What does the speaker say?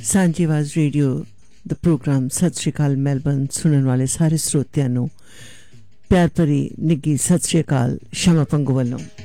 ਸਾਂਝੀ ਆਵਾਜ਼ ਰੇਡੀਓ ਦਾ ਪ੍ਰੋਗਰਾਮ ਸਤਿ ਸ਼੍ਰੀ ਅਕਾਲ ਮੈਲਬਰਨ ਸੁਣਨ ਵਾਲੇ ਸਾਰੇ ਸਰੋਤਿਆਂ ਨੂੰ ਪਿਆਰ ਭਰੀ ਨਿੱਘੀ ਸਤਿ ਸ਼੍ਰੀ ਅਕਾਲ ਸ਼ਮਾ ਪੰਗੂ ਵੱਲੋਂ।